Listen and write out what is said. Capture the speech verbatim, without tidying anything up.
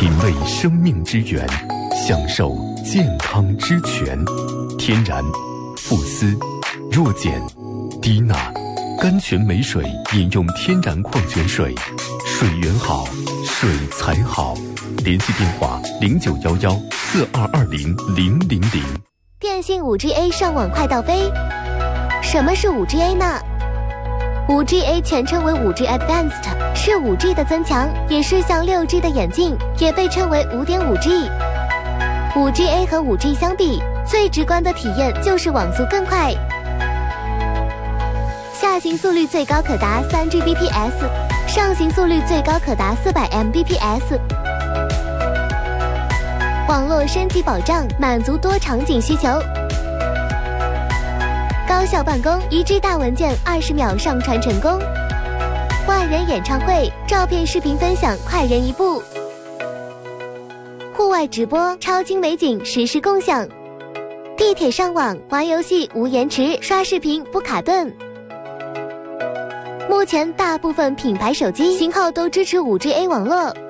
品味生命之源，享受健康之泉。天然、富思、弱碱、低钠，甘泉美水饮用天然矿泉水，水源好，水才好。联系电话零九幺幺四二二零零零零。 电信 五 G A 上网快到飞。什么是 五 G A 呢？ 五 G A 全称为 五 G Advanced， 是 五 G 的增强，也是向 六 G 的演进，也被称为 五点五 G。 五 G A 和 五 G 相比，最直观的体验就是网速更快，下行速率最高可达 三 G B P S， 上行速率最高可达 四百 M B P S。 网络升级保障，满足多场景需求，高效办公，一 G 大文件二十秒上传成功，万人演唱会，照片视频分享快人一步，户外直播，超精美景实时共享，地铁上网玩游戏无延迟，刷视频不卡顿。目前大部分品牌手机型号都支持 五 G A 网络，